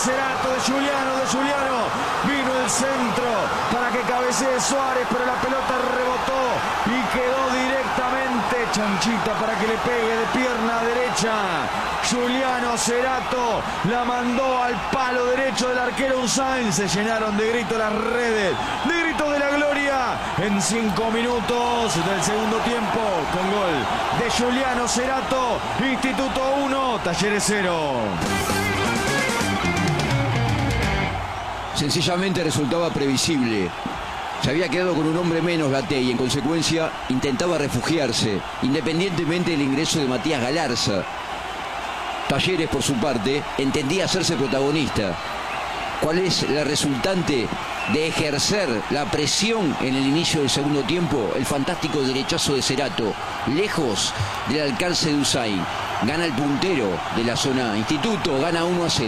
Cerato, de Giuliano, vino el centro para que cabecee Suárez, pero la pelota rebotó y quedó directamente chanchita para que le pegue de pierna derecha. Giuliano Cerato la mandó al palo derecho del arquero Unzain. Se llenaron de gritos las redes, de gritos de la gloria en 5 minutos del segundo tiempo, con gol de Giuliano Cerato. Instituto 1, Talleres 0. Sencillamente resultaba previsible. Se había quedado con un hombre menos Gatté y en consecuencia intentaba refugiarse, independientemente del ingreso de Matías Galarza. Talleres, por su parte, entendía hacerse protagonista. ¿Cuál es la resultante de ejercer la presión en el inicio del segundo tiempo? El fantástico derechazo de Cerato, lejos del alcance de Unzain. Gana el puntero de la zona Instituto, gana 1-0.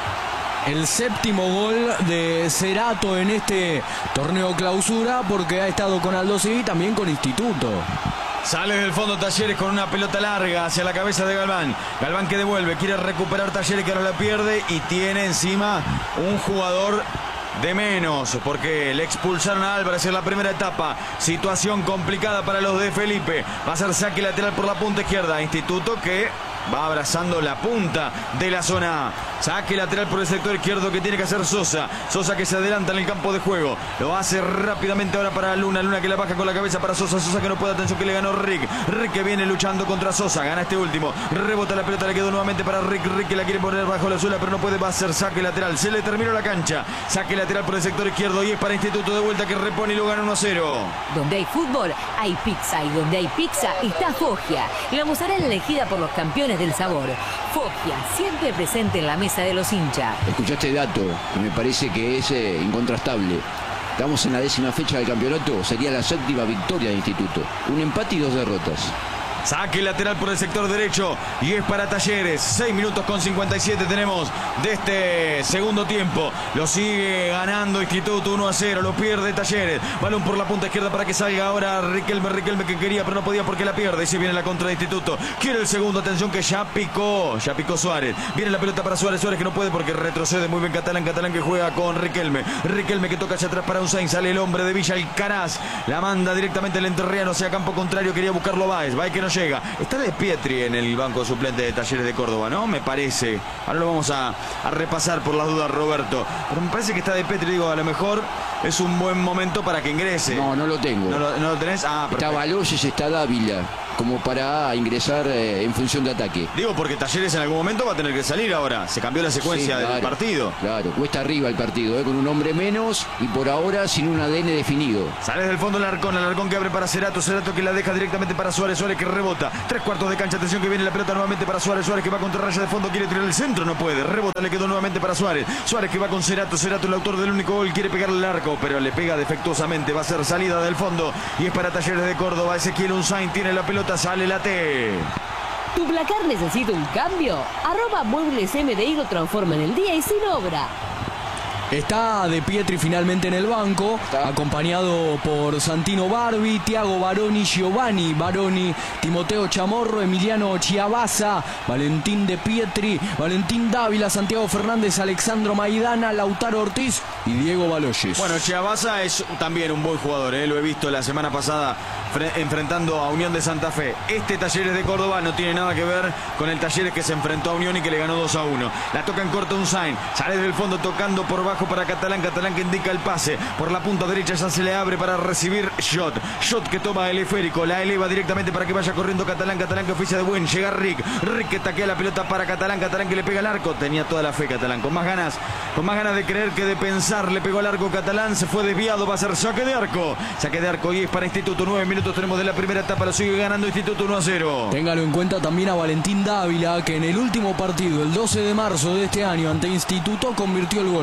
El séptimo gol de Cerato en este torneo clausura, porque ha estado con Aldo Civi y también con Instituto. Sale del fondo Talleres con una pelota larga hacia la cabeza de Galván. Galván que devuelve, quiere recuperar Talleres, que ahora la pierde y tiene encima un jugador de menos, porque le expulsaron a Álvarez en la primera etapa. Situación complicada para los de Felipe. Va a ser saque lateral por la punta izquierda. Instituto que va abrazando la punta de la zona A. Saque lateral por el sector izquierdo que tiene que hacer Sosa. Sosa que se adelanta en el campo de juego. Lo hace rápidamente ahora para Luna. Luna que la baja con la cabeza para Sosa. Sosa que no puede, atención que le ganó Rick. Rick que viene luchando contra Sosa. Gana este último. Rebota la pelota, le quedó nuevamente para Rick. Rick que la quiere poner bajo la suela, pero no puede. Va a hacer saque lateral. Se le terminó la cancha. Saque lateral por el sector izquierdo y es para Instituto de vuelta que repone y lo gana 1-0. Donde hay fútbol, hay pizza. Y donde hay pizza, está Foggia. La mozzarella elegida por los campeones del sabor. Foggia, siempre presente en la mesa de los hinchas. Escuchaste dato que me parece que es incontrastable. Estamos en la 10ª fecha del campeonato. Sería la 7ª victoria de Instituto. Un empate y 2 derrotas. Saque lateral por el sector derecho y es para Talleres. 6 minutos con 57 tenemos de este segundo tiempo. Lo sigue ganando Instituto 1-0. Lo pierde Talleres. Balón por la punta izquierda para que salga ahora Riquelme. Riquelme que quería pero no podía porque la pierde. Y se viene la contra de Instituto. Quiere el segundo. Atención que ya picó Suárez. Viene la pelota para Suárez. Suárez que no puede porque retrocede muy bien Catalán. Catalán que juega con Riquelme. Riquelme que toca hacia atrás para Unzain. Sale el hombre de Villa Alcaraz. La manda directamente el entrerriano hacia campo contrario. Quería buscarlo Báez. Báez que no llega. Está De Pietri en el banco suplente de Talleres de Córdoba, ¿no? Me parece. Ahora lo vamos a repasar por las dudas, Roberto. Pero me parece que está De Pietri, digo, a lo mejor es un buen momento para que ingrese. No lo tengo. ¿No lo tenés? Ah, perfecto. Está Baloyes, está Dávila, como para ingresar en función de ataque. Digo, porque Talleres en algún momento va a tener que salir ahora. Se cambió la secuencia del partido. Claro, cuesta arriba el partido, con un hombre menos y por ahora sin un ADN definido. Sale del fondo el Alarcón que abre para Cerato. Cerato que la deja directamente para Suárez. Suárez que rebota. 3/4 de cancha. Atención que viene la pelota nuevamente para Suárez. Suárez que va contra raya de fondo. Quiere tirar el centro. No puede. Rebota. Le quedó nuevamente para Suárez. Suárez que va con Cerato. Cerato el autor del único gol. Quiere pegarle el arco. Pero le pega defectuosamente. Va a ser salida del fondo. Y es para Talleres de Córdoba. Ezequiel Unzain tiene la pelota. Sale la T. ¿Tu placar necesita un cambio? Muebles MDI lo transforma en el día y sin obra. Está De Pietri finalmente en el banco, acompañado por Santino Barbi, Tiago Baroni, Giovanni Baroni, Timoteo Chamorro, Emiliano Chiabaza, Valentín De Pietri, Valentín Dávila, Santiago Fernández, Alexandro Maidana, Lautaro Ortiz y Diego Baloyes. Bueno, Chiabaza es también un buen jugador, lo he visto la semana pasada enfrentando a Unión de Santa Fe. Este Talleres de Córdoba no tiene nada que ver con el Talleres que se enfrentó a Unión y que le ganó 2-1. La toca en corto Unzain, sale del fondo tocando por bajo para Catalán. Catalán que indica el pase por la punta derecha, ya se le abre para recibir Shot que toma el esférico, la eleva directamente para que vaya corriendo Catalán. Catalán que oficia de buen, llega Rick que taquea la pelota para Catalán. Catalán que le pega al arco, tenía toda la fe Catalán, con más ganas de creer que de pensar. Le pegó al arco Catalán, se fue desviado, va a ser saque de arco y es para Instituto. 9 minutos tenemos de la primera etapa, lo sigue ganando Instituto 1-0. Téngalo en cuenta también a Valentín Dávila, que en el último partido, el 12 de marzo de este año ante Instituto, convirtió el gol junto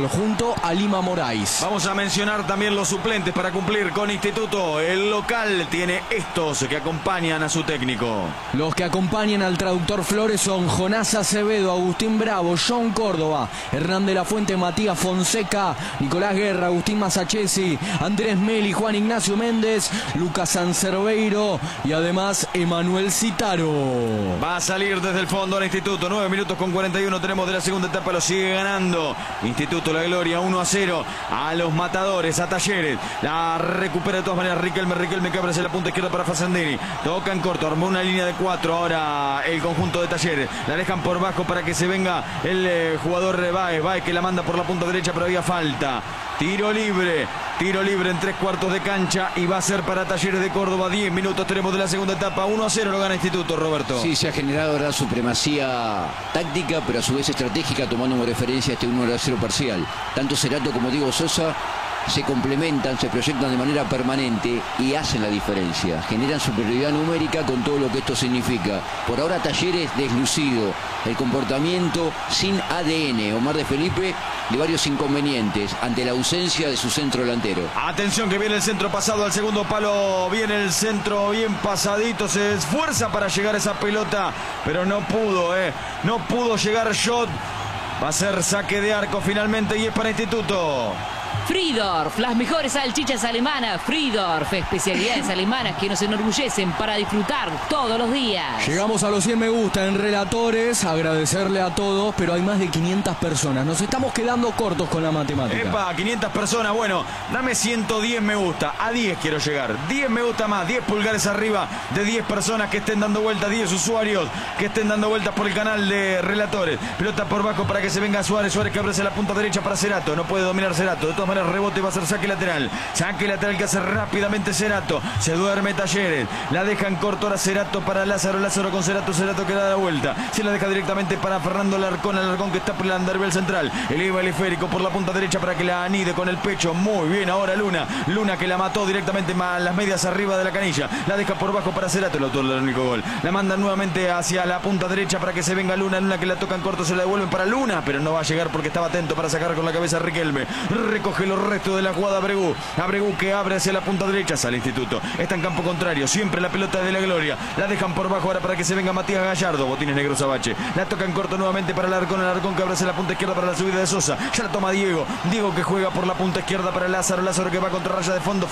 Instituto a Lima Moraes. Vamos a mencionar también los suplentes para cumplir con Instituto. El local tiene estos que acompañan a su técnico. Los que acompañan al traductor Flores son Jonás Acevedo, Agustín Bravo, John Córdoba, Hernán de la Fuente, Matías Fonseca, Nicolás Guerra, Agustín Masachesi, Andrés Meli, Juan Ignacio Méndez, Lucas Sancerveiro y además Emanuel Citaro. Va a salir desde el fondo al Instituto. 9 minutos con 41 tenemos de la segunda etapa. Lo sigue ganando Instituto La Gloria 1-0 a los Matadores, a Talleres. La recupera de todas maneras Riquelme que abre hacia la punta izquierda para Facendini. Toca en corto, armó una línea de 4 ahora el conjunto de Talleres. La dejan por bajo para que se venga el jugador Baez que la manda por la punta derecha, pero había falta. Tiro libre en 3/4 de cancha y va a ser para Talleres de Córdoba. 10 minutos tenemos de la segunda etapa. 1-0 lo gana Instituto, Roberto. Sí, se ha generado la supremacía táctica, pero a su vez estratégica, tomando como referencia este 1-0 parcial. Tanto Cerato como Diego Sosa se complementan, se proyectan de manera permanente y hacen la diferencia. Generan superioridad numérica con todo lo que esto significa. Por ahora Talleres deslucido, el comportamiento sin ADN. Omar de Felipe de varios inconvenientes ante la ausencia de su centro delantero. Atención que viene el centro pasado al segundo palo. Viene el centro bien pasadito. Se esfuerza para llegar a esa pelota, pero no pudo, no pudo llegar Schott. Va a ser saque de arco finalmente y es para Instituto. Friedorf, las mejores salchichas alemanas. Friedorf, especialidades alemanas que nos enorgullecen para disfrutar todos los días. Llegamos a los 100 me gusta en Relatores. Agradecerle a todos, pero hay más de 500 personas. Nos estamos quedando cortos con la matemática. Epa, 500 personas. Bueno, dame 110 me gusta. A 10 quiero llegar. 10 me gusta más. 10 pulgares arriba de 10 personas que estén dando vueltas. 10 usuarios que estén dando vueltas por el canal de Relatores. Pelota por bajo para que se venga Suárez. Suárez que abre hacia la punta derecha para Cerato. No puede dominar Cerato. De todas maneras, rebote, va a ser saque lateral. Saque lateral que hace rápidamente Cerato. Se duerme Talleres. La deja en corto ahora Cerato para Lázaro. Lázaro con Cerato. Cerato que da la vuelta. Se la deja directamente para Fernando Alarcón. Alarcón que está por la Anderbel central. Eleva el esférico por la punta derecha para que la anide con el pecho. Muy bien ahora Luna. Luna que la mató directamente las medias arriba de la canilla. La deja por bajo para Cerato. El autor del único gol. La manda nuevamente hacia la punta derecha para que se venga Luna. Luna que la toca en corto. Se la devuelven para Luna. Pero no va a llegar porque estaba atento para sacar con la cabeza a Riquelme. Recoge los restos de la jugada Abregu. Abregu que abre hacia la punta derecha. Sale Instituto. Está en campo contrario. Siempre la pelota de La Gloria. La dejan por bajo ahora para que se venga Matías Gallardo. Botines negros Abache. La toca en corto nuevamente para Alarcón. Alarcón que abre hacia la punta izquierda para la subida de Sosa. Ya la toma Diego. Diego que juega por la punta izquierda para Lázaro. Lázaro que va contra raya de fondo.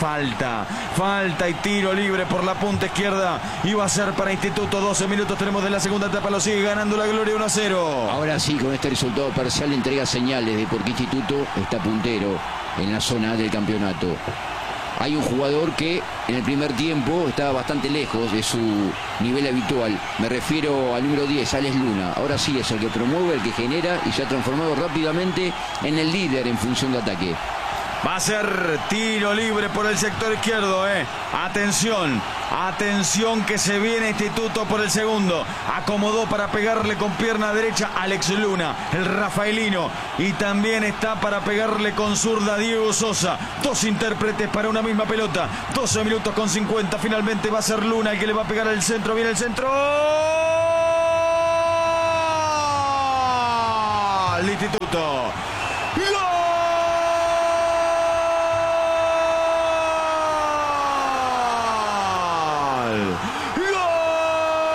Falta y tiro libre por la punta izquierda. Y va a ser para Instituto. 12 minutos tenemos de la segunda etapa. Lo sigue ganando La Gloria 1-0. Ahora sí, con este resultado parcial entrega señales de por qué Instituto está puntero en la zona del campeonato. Hay un jugador que en el primer tiempo estaba bastante lejos de su nivel habitual. Me refiero al número 10, Alex Luna. Ahora sí es el que promueve, el que genera y se ha transformado rápidamente en el líder en función de ataque. Va a ser tiro libre por el sector izquierdo, Atención que se viene Instituto por el segundo. Acomodó para pegarle con pierna derecha Alex Luna, el rafaelino. Y también está para pegarle con zurda Diego Sosa. Dos intérpretes para una misma pelota. 12 minutos con 50. Finalmente va a ser Luna el que le va a pegar al centro. Viene el centro. ¡Gol! Instituto. ¡Gol!